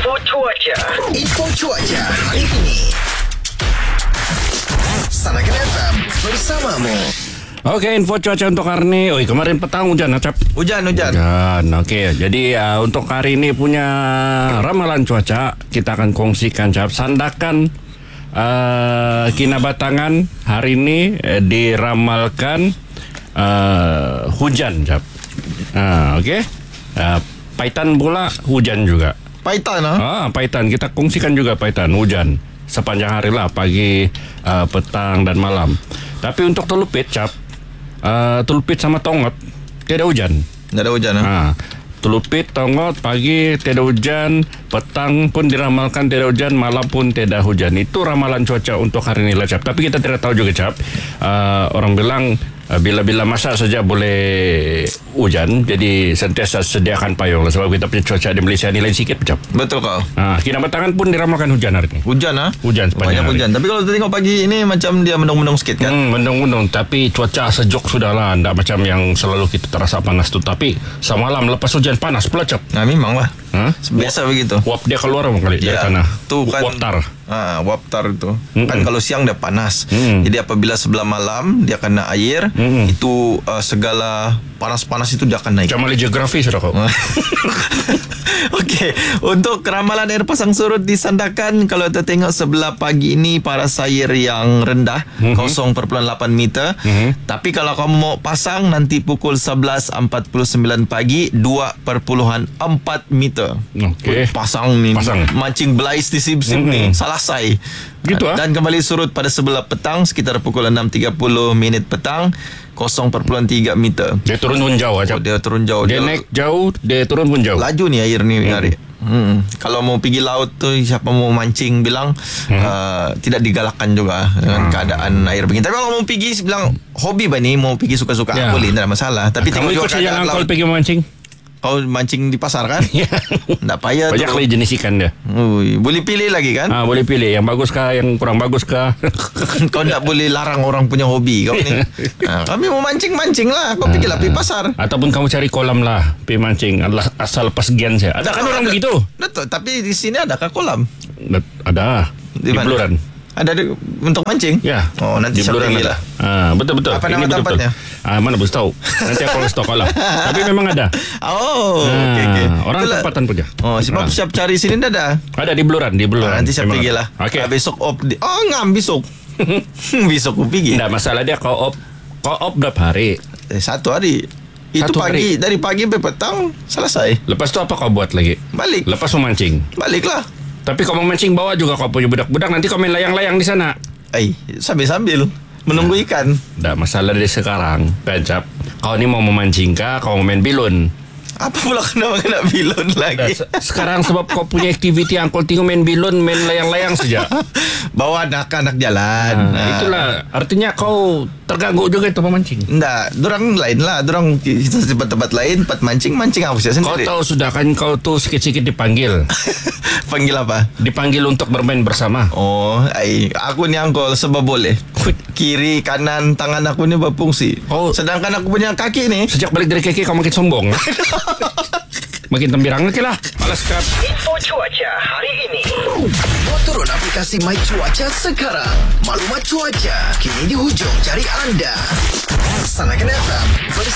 Info cuaca hari ini. Sanakan FM bersamamu. Oke, info cuaca untuk hari ini. Kemarin petang hujan, Cap. Hujan. Oke. Jadi untuk hari ini punya ramalan cuaca kita akan kongsikan, Cap. Sandakan Kinabatangan hari ini diramalkan hujan, Cap. Oke. Paitan pula hujan juga. Paitan Paitan. Kita kongsikan juga Paitan hujan sepanjang hari lah, pagi, petang dan malam. Tapi untuk Telupit, Cap, Telupit sama Tongot tidak hujan. Tidak ada hujan. Telupit, Tongot pagi tidak hujan, petang pun diramalkan tidak hujan, malam pun tidak hujan. Itu ramalan cuaca untuk hari ini lah, Cap. Tapi kita tidak tahu juga, Cap. Orang bilang bila-bila masa saja boleh hujan, jadi sentiasa sediakan payung lah, sebab kita punya cuaca di Malaysia ni lain sikit, Cap. Betul kau. Kinabatangan pun diramalkan hujan hari ini. Hujan Hujan sepanjang hari. Hujan. Tapi kalau tengok pagi ini macam dia mendung-mendung sikit kan. Mendung-mendung, tapi cuaca sejuk sudah lah, tidak macam yang selalu kita terasa panas tu. Tapi semalam lepas hujan panas pula, Cap. Memang lah. Biasa begitu. Uap dia keluar kali dari tanah. Tu kan Waptar. Waptar itu. Kan kalau siang dia panas. Jadi apabila sebelah malam dia kena air, itu segala panas-panas itu dia akan naik. Macam Malaysia geografi sudah kau. Okey, untuk ramalan air pasang surut di Sandakan, kalau kita tengok sebelah pagi ini paras air yang rendah 0.8 meter. Tapi kalau kamu mau pasang nanti pukul 11.49 pagi 2.4 meter. Okey. Pasang ni mancing belais di sim-sim ni selesai. Gitu Dan kembali surut pada sebelah petang sekitar pukul 6.30 minit petang 0.3 meter. Dia turun pun jauh, Cap. Dia turun jauh. Dia naik jauh, dia turun pun jauh. Laju ni air ni hari. Kalau mau pergi laut tu, siapa mau mancing bilang tidak digalakkan juga dengan keadaan air begini. Tapi kalau mau pergi bilang hobi bani, mau pergi suka-suka boleh, tidak ada masalah. Tapi kamu ikut saja langkau pergi memancing. Kau mancing di pasar kan? Tak payah. Banyak lagi jenis ikan dia. Boleh pilih lagi kan? Boleh pilih yang bagus kah, yang kurang bagus kah. Kau tak boleh larang orang punya hobi kau ni. Kami mau mancing-mancing lah. Kau pergilah pergi pasar. Ataupun kamu cari kolam lah, pergi mancing. Asal pas gian saya. Ada kan orang begitu? Betul. Tapi di sini adakah kolam? Ada. Di Beluran. Ada untuk mancing? Ya. Nanti saya pergi lah. Betul-betul. Apa nama tempatnya? Mana boleh tahu. Nanti aku stok kolam. Tapi memang ada. Okay. Orang itulah tempatan punya. Sebab siap cari sini dah ada. Ada di Beluran. Nanti saya pergi lah. Besok op. Besok. Besok aku pergi. Tak masalah dia kau op berapa hari? 1 hari. Itu pagi. Dari pagi sampai petang selesai. Lepas tu apa kau buat lagi? Balik. Lepas memancing? Baliklah. Tapi kau memancing bawa juga kau punya budak-budak. Nanti kau main layang-layang di sana. Sambil-sambil menunggu ikan. Tak masalah dari sekarang, Pencap. Kau ni mau memancing kah? Kau mau main bilun? Apa pula kena bilun lagi? Sekarang sebab kau punya aktiviti yang kau tinggal main bilun, main layang-layang saja. Bawa anak-anak jalan. Itulah artinya kau terganggu juga itu memancing. Enggak, dorang lain lah. Dorang kita tempat lain, tempat mancing aku saya sendiri. Kau tahu sudah kan kau tu sikit-sikit dipanggil. Panggil apa? Dipanggil untuk bermain bersama. Aku ni angkol sebab boleh. Kiri, kanan, tangan aku ni berfungsi. Sedangkan aku punya kaki ni, sejak balik dari kaki kau makin sombong. Makin tembirang lagi lah. Malas kat. Info cuaca hari ini. Turun aplikasi My Cuaca sekarang. Maklumat cuaca kini di hujung jari anda. Sanakan FM